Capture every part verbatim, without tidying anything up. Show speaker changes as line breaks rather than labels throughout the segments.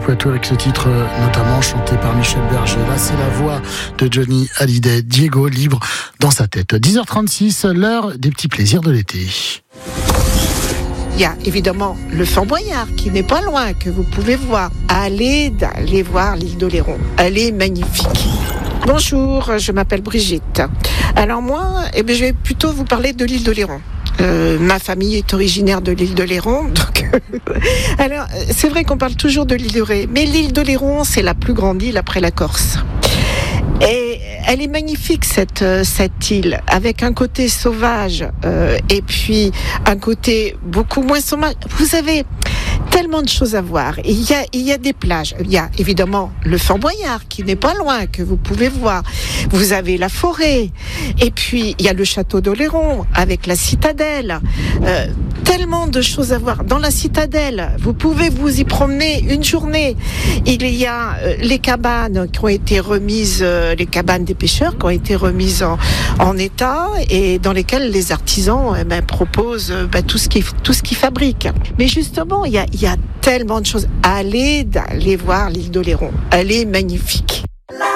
Poitou avec ce titre notamment chanté par Michel Berger. Là, c'est la voix de Johnny Hallyday, Diego libre dans sa tête. dix heures trente-six, l'heure des petits plaisirs de l'été.
Il y a évidemment le Fort Boyard qui n'est pas loin, que vous pouvez voir. Allez, allez voir l'île d'Oléron. Elle est magnifique. Bonjour, je m'appelle Brigitte. Alors moi, eh bien, je vais plutôt vous parler de l'île d'Oléron. Euh, ma famille est originaire de l'île d'Oléron, donc alors c'est vrai qu'on parle toujours de l'île d'Oléron, mais l'île d'Oléron c'est la plus grande île après la Corse. Et elle est magnifique cette cette île, avec un côté sauvage euh, et puis un côté beaucoup moins sauvage. Vous avez tellement de choses à voir. Il y a il y a des plages. Il y a évidemment le Fort Boyard qui n'est pas loin, que vous pouvez voir. Vous avez la forêt. Et puis il y a le château d'Oléron avec la citadelle. Euh, tellement de choses à voir. Dans la citadelle, vous pouvez vous y promener une journée. Il y a euh, les cabanes qui ont été remises, euh, les cabanes des pêcheurs qui ont été remises en, en état et dans lesquelles les artisans eh ben, proposent euh, ben, tout ce qu'ils tout ce qu'ils fabriquent. Mais justement, il y a il y a tellement de choses. Allez, allez voir l'île d'Oléron. Elle est magnifique.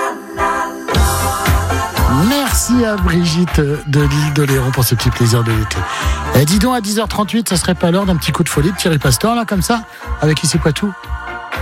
Merci à Brigitte de l'île d'Oléron pour ce petit plaisir de l'été. Et dis donc, à dix heures trente-huit, ça serait pas l'heure d'un petit coup de folie de Thierry Pastor, là, comme ça, avec Ici Poitou?